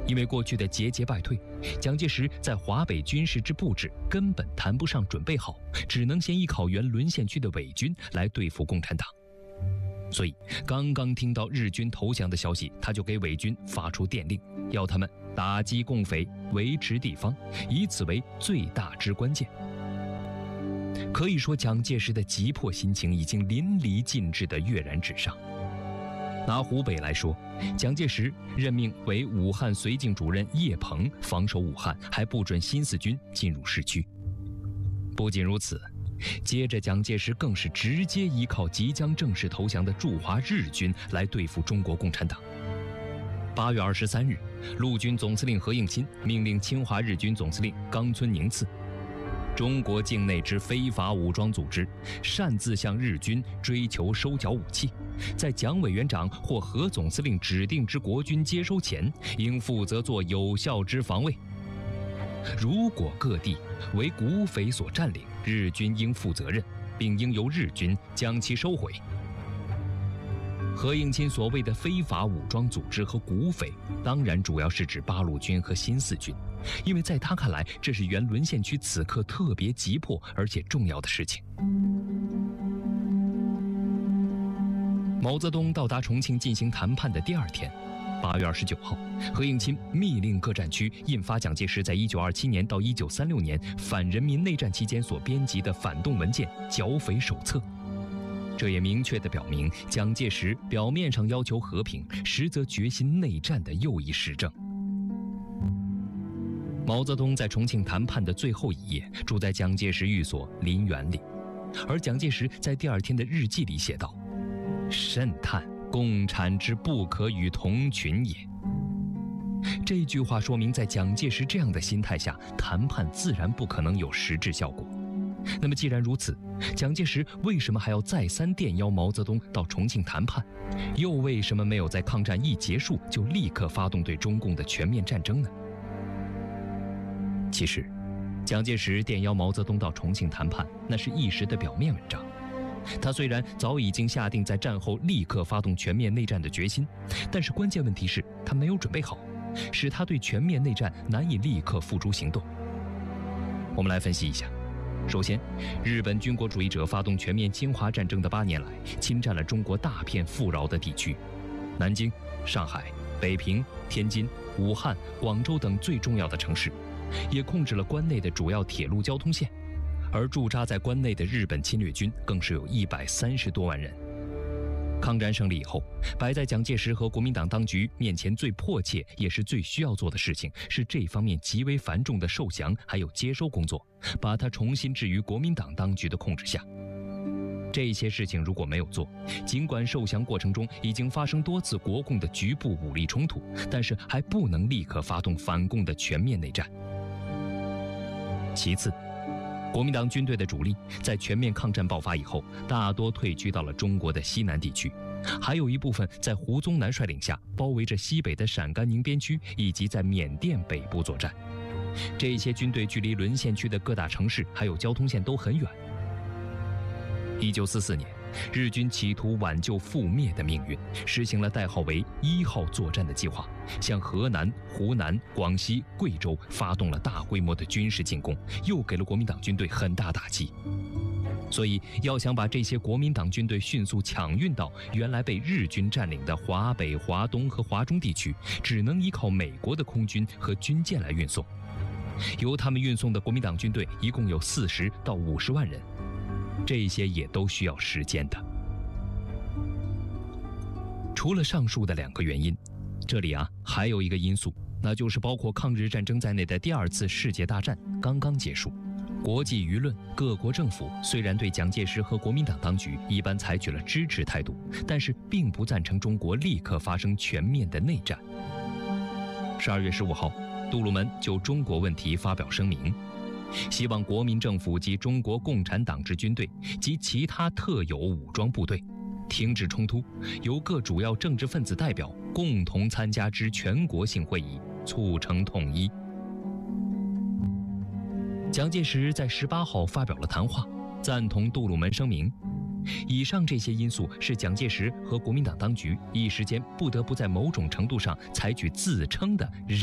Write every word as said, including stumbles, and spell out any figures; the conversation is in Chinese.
因为过去的节节败退，蒋介石在华北军事之布置根本谈不上准备好，只能先依靠原沦陷区的伪军来对付共产党。所以刚刚听到日军投降的消息，他就给伪军发出电令，要他们打击共匪，维持地方，以此为最大之关键。可以说，蒋介石的急迫心情已经淋漓尽致地跃然纸上。拿湖北来说，蒋介石任命为武汉绥靖主任叶鹏防守武汉，还不准新四军进入市区。不仅如此，接着蒋介石更是直接依靠即将正式投降的驻华日军来对付中国共产党。八月二十三日，陆军总司令何应钦命令侵华日军总司令冈村宁次，中国境内之非法武装组织擅自向日军追求收缴武器，在蒋委员长或何总司令指定之国军接收前，应负责做有效之防卫。如果各地为古匪所占领，日军应负责任，并应由日军将其收回。何应钦所谓的非法武装组织和古匪，当然主要是指八路军和新四军，因为在他看来，这是原沦陷区此刻特别急迫而且重要的事情。毛泽东到达重庆进行谈判的第二天，八月二十九号，何应钦密令各战区印发蒋介石在一九二七年到一九三六年反人民内战期间所编辑的反动文件《剿匪手册》。这也明确地表明，蒋介石表面上要求和平，实则决心内战的又一实证。毛泽东在重庆谈判的最后一夜，住在蒋介石寓所林园里，而蒋介石在第二天的日记里写道：“甚叹共产之不可与同群也。”这句话说明，在蒋介石这样的心态下，谈判自然不可能有实质效果。那么既然如此，蒋介石为什么还要再三电邀毛泽东到重庆谈判？又为什么没有在抗战一结束就立刻发动对中共的全面战争呢？其实，蒋介石电邀毛泽东到重庆谈判，那是一时的表面文章。他虽然早已经下定在战后立刻发动全面内战的决心，但是关键问题是他没有准备好，使他对全面内战难以立刻付诸行动。我们来分析一下。首先，日本军国主义者发动全面侵华战争的八年来，侵占了中国大片富饶的地区，南京、上海、北平、天津、武汉、广州等最重要的城市，也控制了关内的主要铁路交通线，而驻扎在关内的日本侵略军更是有一百三十多万人。抗战胜利以后，摆在蒋介石和国民党当局面前最迫切也是最需要做的事情，是这方面极为繁重的受降还有接收工作，把它重新置于国民党当局的控制下。这些事情如果没有做，尽管受降过程中已经发生多次国共的局部武力冲突，但是还不能立刻发动反共的全面内战。其次，国民党军队的主力在全面抗战爆发以后，大多退居到了中国的西南地区，还有一部分在胡宗南率领下包围着西北的陕甘宁边区，以及在缅甸北部作战。这些军队距离沦陷区的各大城市还有交通线都很远。一九四四年，日军企图挽救覆灭的命运，实行了代号为一号作战的计划，向河南、湖南、广西、贵州发动了大规模的军事进攻，又给了国民党军队很大打击。所以，要想把这些国民党军队迅速抢运到原来被日军占领的华北、华东和华中地区，只能依靠美国的空军和军舰来运送。由他们运送的国民党军队一共有四十到五十万人。这些也都需要时间的。除了上述的两个原因，这里啊还有一个因素，那就是包括抗日战争在内的第二次世界大战刚刚结束，国际舆论、各国政府虽然对蒋介石和国民党当局一般采取了支持态度，但是并不赞成中国立刻发生全面的内战。十二月十五号，杜鲁门就中国问题发表声明，希望国民政府及中国共产党之军队及其他特有武装部队停止冲突，由各主要政治分子代表共同参加之全国性会议，促成统一。蒋介石在十八号发表了谈话，赞同杜鲁门声明。以上这些因素是蒋介石和国民党当局一时间不得不在某种程度上采取自称的